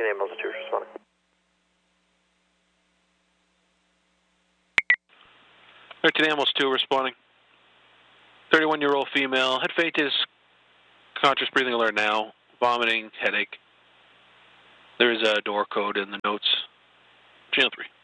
13 ambulance 2 responding. 13 ambulance 2 responding. 31-year-old female, head fainted, conscious breathing alert now, vomiting, headache. There is a door code in the notes. Channel 3.